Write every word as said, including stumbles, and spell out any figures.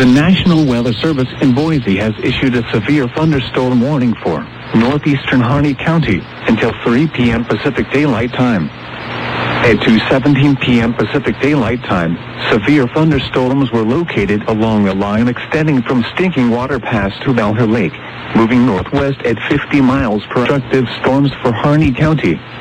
The National Weather Service in Boise has issued a severe thunderstorm warning for northeastern Harney County until three p.m. Pacific Daylight Time. At two seventeen p.m. Pacific Daylight Time, severe thunderstorms were located along a line extending from Stinking Water Pass to Belher Lake, moving northwest at fifty miles per hour. Destructive storms for Harney County.